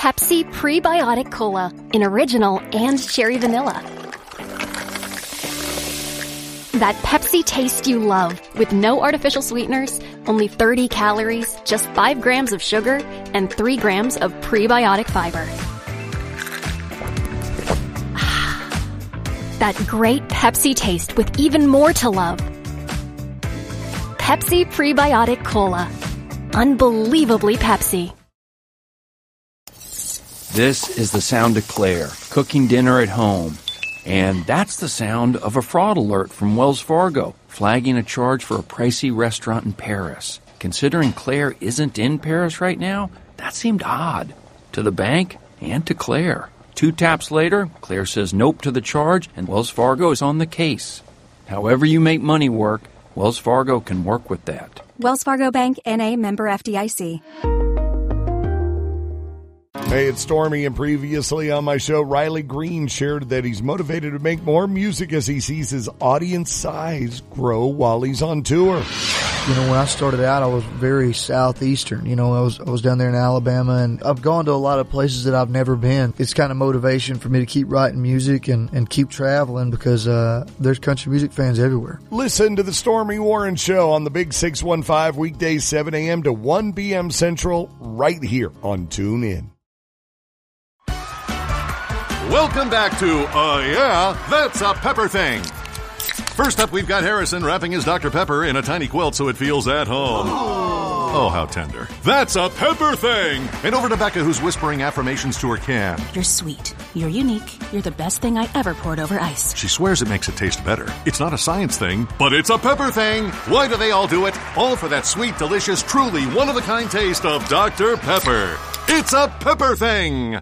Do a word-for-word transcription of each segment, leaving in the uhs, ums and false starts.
Pepsi Prebiotic Cola in original and cherry vanilla. That Pepsi taste you love, with no artificial sweeteners, only thirty calories, just five grams of sugar, and three grams of prebiotic fiber. That great Pepsi taste with even more to love. Pepsi Prebiotic Cola. Unbelievably Pepsi. This is the sound of Claire, cooking dinner at home. And that's the sound of a fraud alert from Wells Fargo, flagging a charge for a pricey restaurant in Paris. Considering Claire isn't in Paris right now, that seemed odd. To the bank and to Claire. Two taps later, Claire says nope to the charge, and Wells Fargo is on the case. However you make money work, Wells Fargo can work with that. Wells Fargo Bank, N A, member F D I C. Hey, it's Stormy, and previously on my show, Riley Green shared that he's motivated to make more music as he sees his audience size grow while he's on tour. You know, when I started out, I was very southeastern. You know, I was I was down there in Alabama, and I've gone to a lot of places that I've never been. It's kind of motivation for me to keep writing music and, and keep traveling because uh, there's country music fans everywhere. Listen to the Stormy Warren Show on the Big six one five, weekdays seven a.m. to one p.m. Central, right here on TuneIn. Welcome back to, uh, yeah, That's a Pepper Thing. First up, we've got Harrison wrapping his Doctor Pepper in a tiny quilt so it feels at home. Oh, oh how tender. That's a Pepper Thing. And over to Becca, who's whispering affirmations to her can. You're sweet. You're unique. You're the best thing I ever poured over ice. She swears it makes it taste better. It's not a science thing, but it's a Pepper Thing. Why do they all do it? All for that sweet, delicious, truly one-of-a-kind taste of Doctor Pepper. It's a Pepper Thing.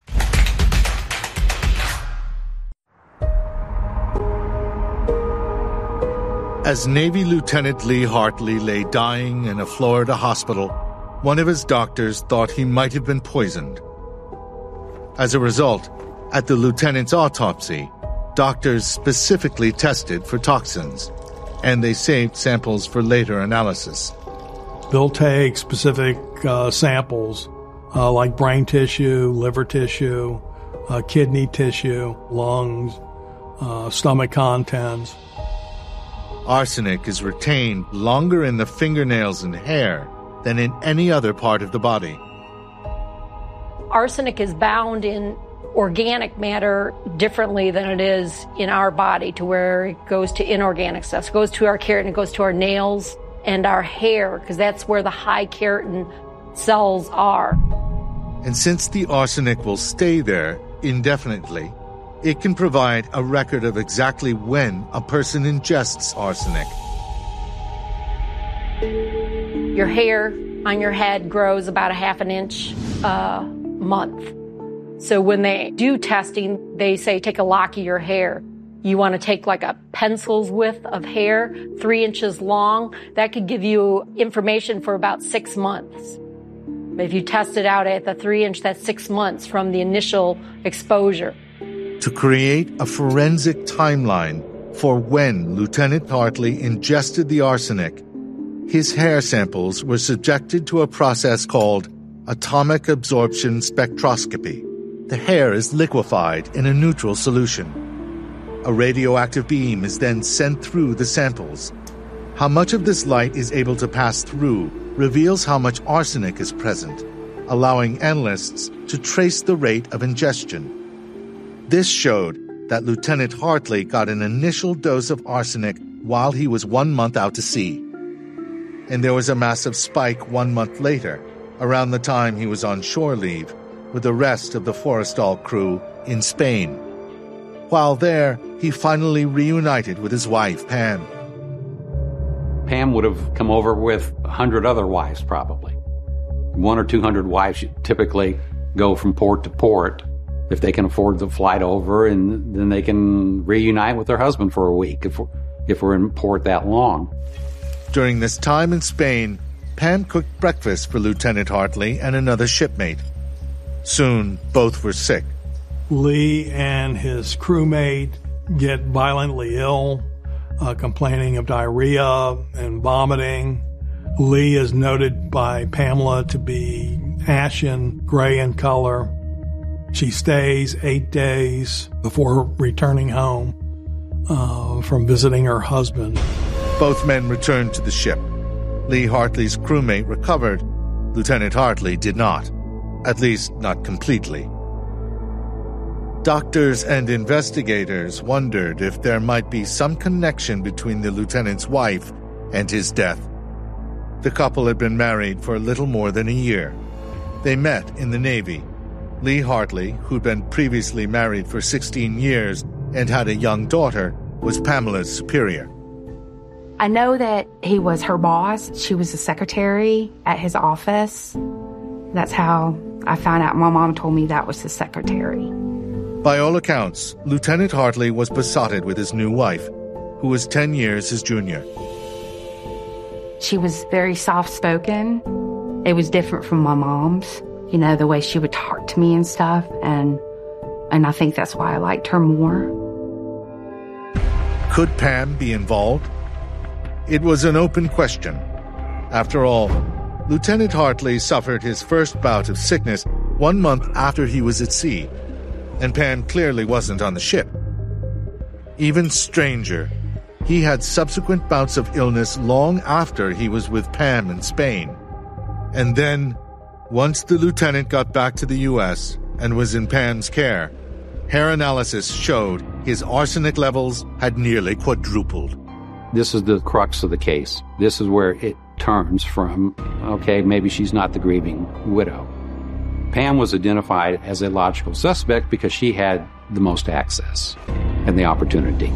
As Navy Lieutenant Lee Hartley lay dying in a Florida hospital, one of his doctors thought he might have been poisoned. As a result, at the lieutenant's autopsy, doctors specifically tested for toxins, and they saved samples for later analysis. They'll take specific uh, samples uh, like brain tissue, liver tissue, uh, kidney tissue, lungs, uh, stomach contents. Arsenic is retained longer in the fingernails and hair than in any other part of the body. Arsenic is bound in organic matter differently than it is in our body, to where it goes to inorganic stuff. It goes to our keratin, it goes to our nails and our hair, because that's where the high keratin cells are. And since the arsenic will stay there indefinitely, it can provide a record of exactly when a person ingests arsenic. Your hair on your head grows about a half an inch a month. So when they do testing, they say take a lock of your hair. You want to take like a pencil's width of hair, three inches long. That could give you information for about six months. If you test it out at the three inch, that's six months from the initial exposure. To create a forensic timeline for when Lieutenant Hartley ingested the arsenic, his hair samples were subjected to a process called atomic absorption spectroscopy. The hair is liquefied in a neutral solution. A radioactive beam is then sent through the samples. How much of this light is able to pass through reveals how much arsenic is present, allowing analysts to trace the rate of ingestion. This showed that Lieutenant Hartley got an initial dose of arsenic while he was one month out to sea. And there was a massive spike one month later, around the time he was on shore leave, with the rest of the Forrestal crew in Spain. While there, he finally reunited with his wife, Pam. Pam would have come over with a hundred other wives, probably. One or two hundred wives typically go from port to port if they can afford the flight over, and then they can reunite with their husband for a week if we're, if we're in port that long. During this time in Spain, Pam cooked breakfast for Lieutenant Hartley and another shipmate. Soon, both were sick. Lee and his crewmate get violently ill, uh, complaining of diarrhea and vomiting. Lee is noted by Pamela to be ashen gray in color. She stays eight days before returning home uh, from visiting her husband. Both men returned to the ship. Lee Hartley's crewmate recovered. Lieutenant Hartley did not. At least, not completely. Doctors and investigators wondered if there might be some connection between the lieutenant's wife and his death. The couple had been married for a little more than a year. They met in the Navy. Lee Hartley, who'd been previously married for sixteen years and had a young daughter, was Pamela's superior. I know that he was her boss. She was the secretary at his office. That's how I found out. My mom told me that was his secretary. By all accounts, Lieutenant Hartley was besotted with his new wife, who was ten years his junior. She was very soft-spoken. It was different from my mom's, you know, the way she would talk to me and stuff, and and I think that's why I liked her more. Could Pam be involved? It was an open question. After all, Lieutenant Hartley suffered his first bout of sickness one month after he was at sea, and Pam clearly wasn't on the ship. Even stranger, he had subsequent bouts of illness long after he was with Pam in Spain. And then, once the lieutenant got back to the U S and was in Pam's care, hair analysis showed his arsenic levels had nearly quadrupled. This is the crux of the case. This is where it turns from, okay, maybe she's not the grieving widow. Pam was identified as a logical suspect because she had the most access and the opportunity.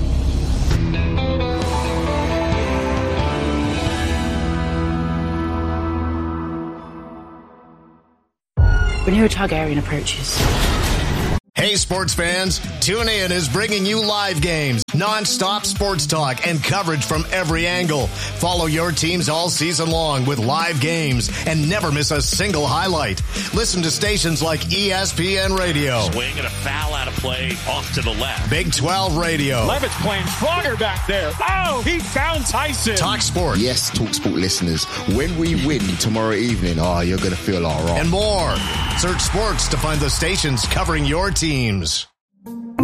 Rhaenyra Targaryen approaches. Hey, sports fans, TuneIn is bringing you live games, non-stop sports talk, and coverage from every angle. Follow your teams all season long with live games and never miss a single highlight. Listen to stations like E S P N Radio. Swing and a foul out of play off to the left. Big twelve Radio. Levitt's playing stronger back there. Oh, he found Tyson. Talk Sport. Yes, Talk Sport listeners, when we win tomorrow evening, oh, you're going to feel all right. And more. Search sports to find the stations covering your teams.